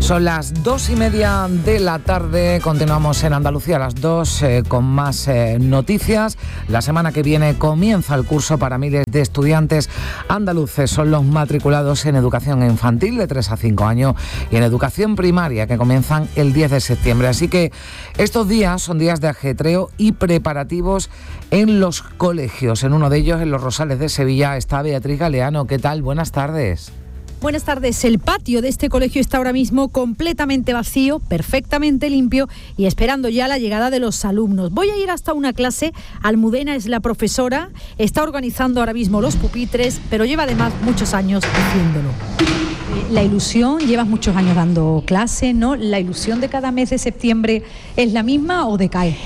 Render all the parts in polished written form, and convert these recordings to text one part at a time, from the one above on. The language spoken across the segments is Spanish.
Son las 2:30 de la tarde, continuamos en Andalucía a las 2 con más noticias. La semana que viene comienza el curso para miles de estudiantes andaluces. Son los matriculados en educación infantil de 3 a 5 años y en educación primaria, que comienzan el 10 de septiembre. Así que estos días son días de ajetreo y preparativos en los colegios. En uno de ellos, en Los Rosales de Sevilla, está Beatriz Galeano. ¿Qué tal? Buenas tardes. Buenas tardes. El patio de este colegio está ahora mismo completamente vacío, perfectamente limpio y esperando ya la llegada de los alumnos. Voy a ir hasta una clase. Almudena es la profesora, está organizando ahora mismo los pupitres, pero lleva además muchos años haciéndolo. La ilusión, llevas muchos años dando clase, ¿no? ¿La ilusión de cada mes de septiembre es la misma o decae?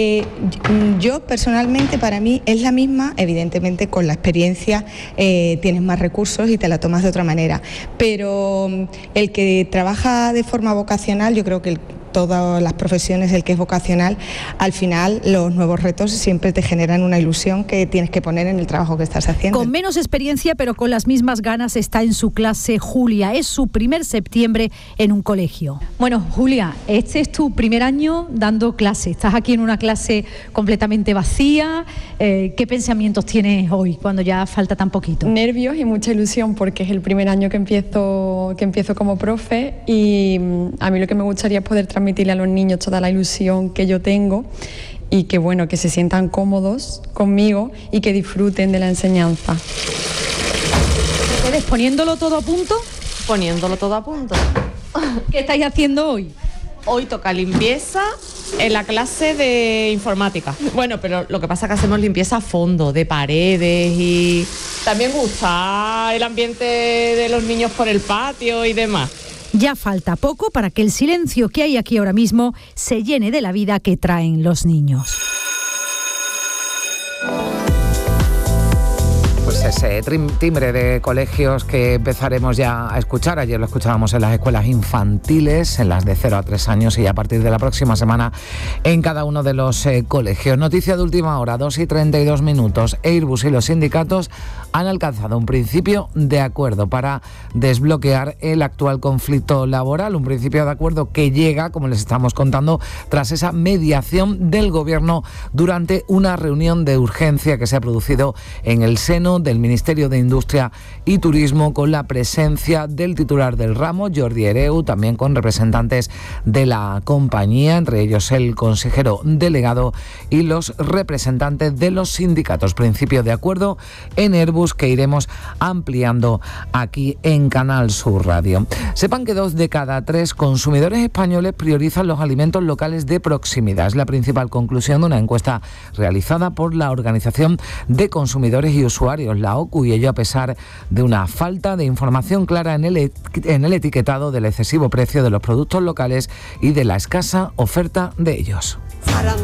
Yo personalmente, para mí es la misma. Evidentemente con la experiencia tienes más recursos y te la tomas de otra manera, pero el que trabaja de forma vocacional, yo creo que todas las profesiones, el que es vocacional, al final los nuevos retos siempre te generan una ilusión que tienes que poner en el trabajo que estás haciendo. Con menos experiencia, pero con las mismas ganas, está en su clase Julia. Es su primer septiembre en un colegio. Bueno, Julia, este es tu primer año dando clase. Estás aquí en una clase completamente vacía. ¿Qué pensamientos tienes hoy, cuando ya falta tan poquito? Nervios y mucha ilusión, porque es el primer año que empiezo como profe, y a mí lo que me gustaría es poder transmitirle a los niños toda la ilusión que yo tengo y que, bueno, que se sientan cómodos conmigo y que disfruten de la enseñanza. ¿Ustedes poniéndolo todo a punto? Poniéndolo todo a punto. ¿Qué estáis haciendo hoy? Hoy toca limpieza en la clase de informática. Bueno, pero lo que pasa es que hacemos limpieza a fondo, de paredes, y también gusta el ambiente de los niños por el patio y demás. Ya falta poco para que el silencio que hay aquí ahora mismo se llene de la vida que traen los niños. Pues ese timbre de colegios que empezaremos ya a escuchar. Ayer lo escuchábamos en las escuelas infantiles, en las de 0 a 3 años, y a partir de la próxima semana en cada uno de los colegios. Noticia de última hora, 2:32. Airbus y los sindicatos han alcanzado un principio de acuerdo para desbloquear el actual conflicto laboral. Un principio de acuerdo que llega, como les estamos contando, tras esa mediación del Gobierno durante una reunión de urgencia que se ha producido en el seno del Ministerio de Industria y Turismo, con la presencia del titular del ramo, Jordi Hereu, también con representantes de la compañía, entre ellos el consejero delegado y los representantes de los sindicatos. Principio de acuerdo en Airbus que iremos ampliando aquí en Canal Sur Radio. Sepan que 2 de cada 3 consumidores españoles priorizan los alimentos locales de proximidad. Es la principal conclusión de una encuesta realizada por la Organización de Consumidores y Usuarios, la OCU, y ello a pesar de una falta de información clara en el etiquetado, del excesivo precio de los productos locales y de la escasa oferta de ellos.